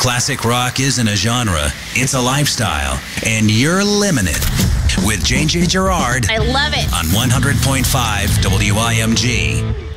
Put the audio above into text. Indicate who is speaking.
Speaker 1: Classic rock isn't a genre, it's a lifestyle, and you're living it. With J.J. Gerard
Speaker 2: I love it.
Speaker 1: on 100.5 WIMG.